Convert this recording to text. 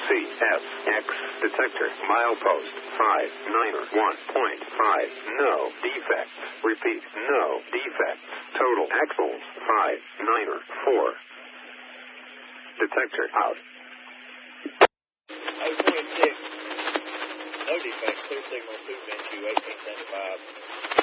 CSX detector milepost 591.5. No defects. Repeat, no defects. Total axles 594. Detector out. 026. No defects. Clear signal 2 Venue 1875.